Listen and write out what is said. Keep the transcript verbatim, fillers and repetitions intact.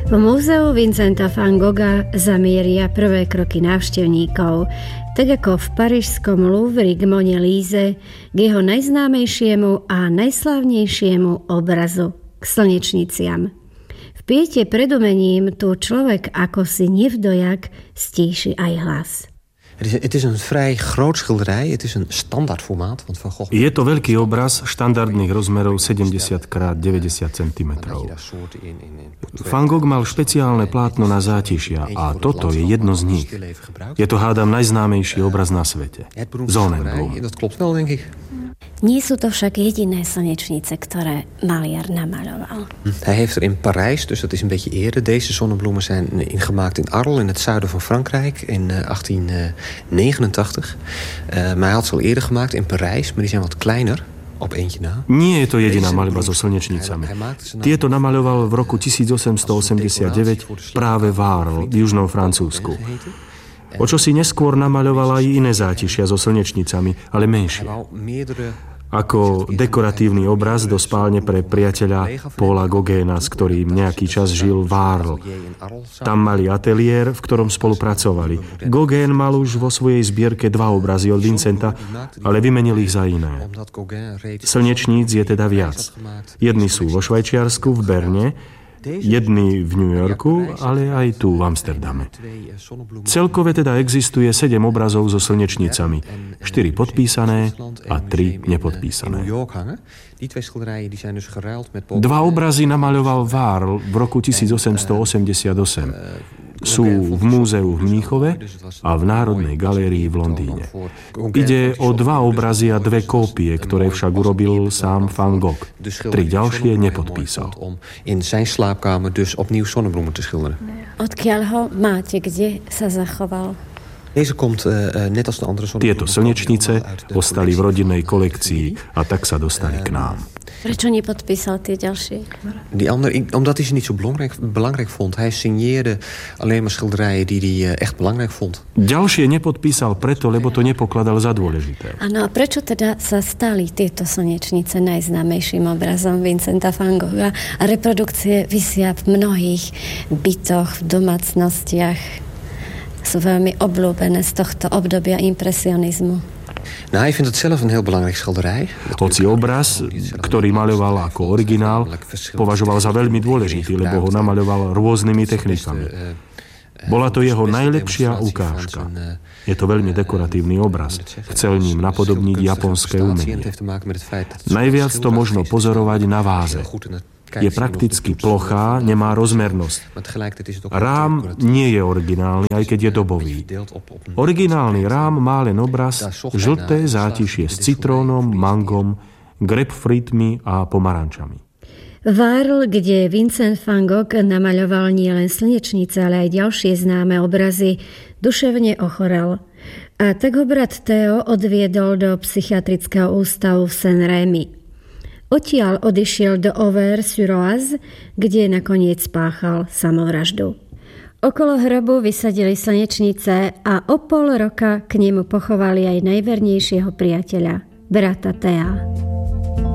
V múzeu Vincenta van Gogha zamieria prvé kroky návštevníkov, tak ako v parížskom Louvre k Mone Líze, k jeho najznámejšiemu a najslávnejšiemu obrazu, k slnečniciam. V piete pred umením tu človek ako si nevdojak stíši aj hlas. Het is een vrij groot schilderij. Het is een standaard formaat. Want Van Gogh... Je to veľký obraz štandardných rozmerov sedemdesiat krát deväťdesiat centimetrov. Van Gogh mal špeciálne plátno na zátišia a toto je jedno z nich. Je to, hádam, najznámejší obraz na svete. Sonnenblumen. Nie sú to však jediné slnečnice, ktoré maliar namaloval. Hij heeft er in Parijs, dus dat is een beetje eerder. Deze zonnebloemen zijn ingemaakt in Arles, in het zuiden van Frankrijk, in achttien negenentachtig. Uh, maar hij had ze al eerder gemaakt in Parijs, maar die zijn wat kleiner. Op eentje na. Nie je to jediná maľba so slnečnicami. Tieto namaľoval v roku tisícosemstoosemdesiatdeväť práve v Arles, v južnom Francúzsku. O čo si neskôr namaľovala aj iné zátišia so slnečnicami, ale menšie. Ako dekoratívny obraz do spálne pre priateľa Paula Gauguina, s ktorým nejaký čas žil v Arles. Tam mali ateliér, v ktorom spolupracovali. Gauguin mal už vo svojej zbierke dva obrazy od Vincenta, ale vymenil ich za iné. Slnečníc je teda viac. Jedni sú vo Švajčiarsku, v Berne, jedni v New Yorku, ale aj tu v Amsterdame. Celkové teda existuje sedem obrazov so slnečnicami, štyri podpísané a tri nepodpísané. Dva obrazy namaľoval Varl v roku tisícosemstoosemdesiatosem. Sú v múzeu v Mníchove a v Národnej galérii v Londýne. Ide o dva obrazy a dve kópie, ktoré však urobil sám Van Gogh. Tri ďalšie nepodpísal. Odkiaľ ho máte, kde sa zachoval? Tieto slnečnice ostali v rodinnej kolekcii a tak sa dostali k nám. Prečo nepodpísal tie ďalšie? Die ander, omdat hij ze niet zo belangrijk, belangrijk vond. Hij signeerde alleen maar schilderijen die hij echt belangrijk vond. Ďalšie nepodpísal preto, lebo to nepokladal za dôležité. Áno, a prečo teda sa stali tieto slnečnice najznámejším obrazom Vincenta van Gogha a reprodukcie visia v mnohých bytoch, v domácnostiach? Sú veľmi obľúbené z tohto obdobia impresionizmu. Nou, hij vindt het zelf een heel belangrijk schilderij. Hoci obraz, ktorý maľoval ako originál, považoval za veľmi dôležitý, lebo ho namaľoval rôznymi technikami. Bola to jeho najlepšia ukážka. Je to veľmi dekoratívny obraz. Chcel ním napodobniť japonské umenie. Najviac to možno pozorovať na váze. Je prakticky plochá, nemá rozmernosť. Rám nie je originálny, aj keď je dobový. Originálny rám má len obraz žlté zátišie s citrónom, mangom, grapefruitmi a pomarančami. V Arles, kde Vincent van Gogh namaľoval nielen slnečnice, ale aj ďalšie známe obrazy, duševne ochorel. A tak ho brat Theo odviedol do psychiatrického ústavu v Saint-Rémy. Odtiaľ odišiel do Auvers-sur-Oise, kde nakoniec spáchal samovraždu. Okolo hrobu vysadili slnečnice a o pol roka k nemu pochovali aj najvernejšieho priateľa, brata Thea.